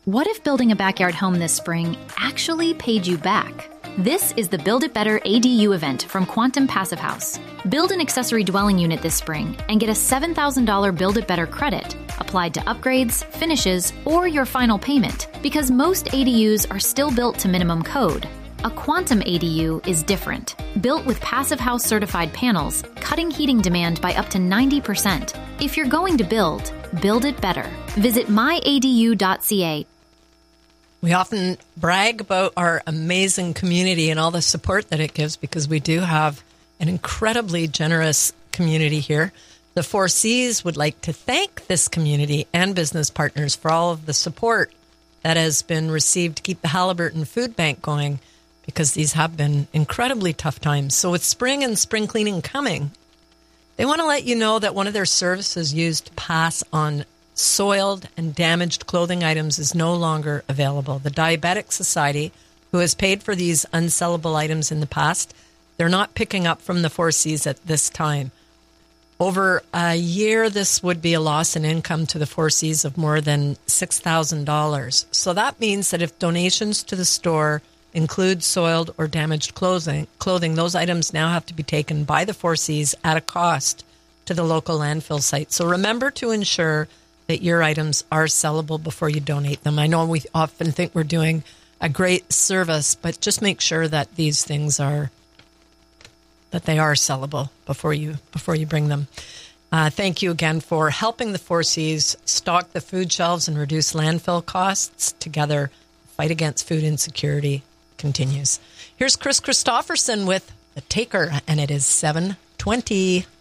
What if building a backyard home this spring actually paid you back? This is the Build It Better ADU event from Quantum Passive House. Build an accessory dwelling unit this spring and get a $7,000 Build It Better credit applied to upgrades, finishes, or your final payment, because most ADUs are still built to minimum code. A Quantum ADU is different. Built with Passive House certified panels, cutting heating demand by up to 90%. If you're going to build it better. Visit myadu.ca. We often brag about our amazing community and all the support that it gives, because we do have an incredibly generous community here. The Four Cs would like to thank this community and business partners for all of the support that has been received to keep the Haliburton Food Bank going, because these have been incredibly tough times. So with spring and spring cleaning coming, they want to let you know that one of their services used to pass on soiled and damaged clothing items is no longer available. The Diabetic Society, who has paid for these unsellable items in the past, they're not picking up from the Four Cs at this time. Over a year, this would be a loss in income to the Four Cs of more than $6,000. So that means that if donations to the store include soiled or damaged clothing, those items now have to be taken by the Four Cs at a cost to the local landfill site. So remember to ensure that your items are sellable before you donate them. I know we often think we're doing a great service, but just make sure that these things are sellable before you bring them. Thank you again for helping the Four Cs stock the food shelves and reduce landfill costs. Together, the fight against food insecurity continues. Here's Chris Christopherson with The Taker, and it is 7:20.